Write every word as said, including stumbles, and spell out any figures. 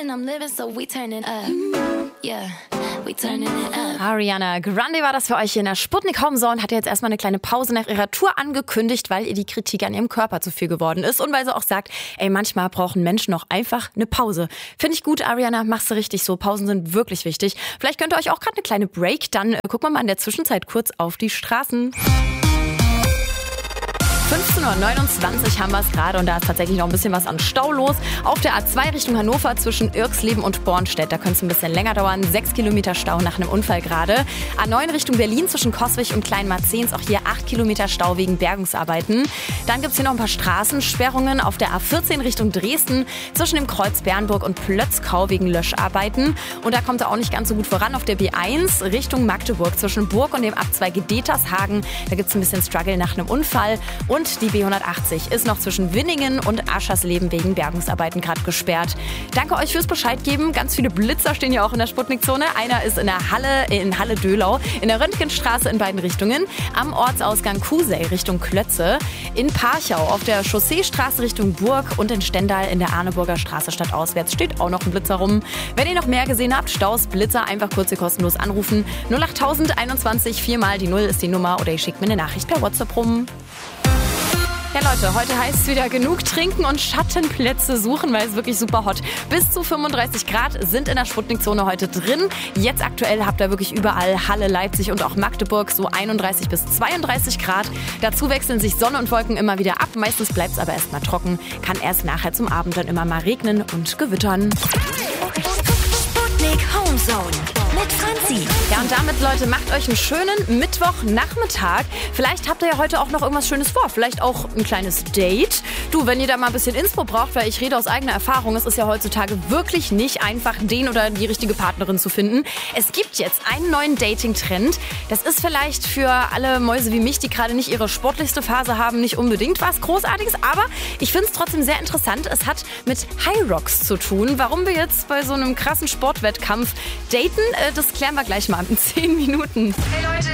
I'm living, so we turning up. Yeah, we turning it up. Ariana Grande war das für euch hier in der Sputnik Homezone. Hat jetzt erstmal eine kleine Pause nach ihrer Tour angekündigt, weil ihr die Kritik an ihrem Körper zu viel geworden ist. Und weil sie auch sagt, ey, manchmal brauchen Menschen auch einfach eine Pause. Finde ich gut, Ariana, machst du richtig so. Pausen sind wirklich wichtig. Vielleicht könnt ihr euch auch gerade eine kleine Break. Dann äh, gucken wir mal in der Zwischenzeit kurz auf die Straßen. fünfzehn Uhr neunundzwanzig haben wir es gerade und da ist tatsächlich noch ein bisschen was an Stau los. Auf der A zwei Richtung Hannover zwischen Irxleben und Bornstedt, da könnte es ein bisschen länger dauern. Sechs Kilometer Stau nach einem Unfall gerade. A neun Richtung Berlin zwischen Coswig und Kleinmarzens, auch hier acht Kilometer Stau wegen Bergungsarbeiten. Dann gibt es hier noch ein paar Straßensperrungen auf der A vierzehn Richtung Dresden zwischen dem Kreuz Bernburg und Plötzkau wegen Löscharbeiten. Und da kommt er auch nicht ganz so gut voran auf der B eins Richtung Magdeburg zwischen Burg und dem Abzweig Detershagen. Da gibt es ein bisschen Struggle nach einem Unfall. Und Und die B hundertachtzig ist noch zwischen Winningen und Aschersleben wegen Bergungsarbeiten gerade gesperrt. Danke euch fürs Bescheid geben. Ganz viele Blitzer stehen ja auch in der Sputnik-Zone. Einer ist in der Halle, in Halle-Dölau, in der Röntgenstraße in beiden Richtungen, am Ortsausgang Kusey Richtung Klötze, in Parchau auf der Chausseestraße Richtung Burg und in Stendal in der Arneburger Straße stadtauswärts steht auch noch ein Blitzer rum. Wenn ihr noch mehr gesehen habt, Staus, Blitzer, einfach kurz hier kostenlos anrufen. null acht null null einundzwanzig, vier mal die null ist die Nummer oder ihr schickt mir eine Nachricht per WhatsApp rum. Ja Leute, heute heißt es wieder genug trinken und Schattenplätze suchen, weil es wirklich super hot. Bis zu fünfunddreißig Grad sind in der Sputnik-Zone heute drin. Jetzt aktuell habt ihr wirklich überall Halle, Leipzig und auch Magdeburg so einunddreißig bis zweiunddreißig Grad. Dazu wechseln sich Sonne und Wolken immer wieder ab. Meistens bleibt es aber erstmal trocken. Kann erst nachher zum Abend dann immer mal regnen und gewittern. Sputnik Homezone mit Franzi. Ja, und damit, Leute, macht euch einen schönen Mittwochnachmittag. Vielleicht habt ihr ja heute auch noch irgendwas Schönes vor. Vielleicht auch ein kleines Date. Du, wenn ihr da mal ein bisschen Inspo braucht, weil ich rede aus eigener Erfahrung, es ist ja heutzutage wirklich nicht einfach, den oder die richtige Partnerin zu finden. Es gibt jetzt einen neuen Dating-Trend. Das ist vielleicht für alle Mäuse wie mich, die gerade nicht ihre sportlichste Phase haben, nicht unbedingt was Großartiges. Aber ich finde es trotzdem sehr interessant. Es hat mit High Rocks zu tun. Warum wir jetzt bei so einem krassen Sportwettkampf daten, das klären wir gleich mal in zehn Minuten. Hey Leute.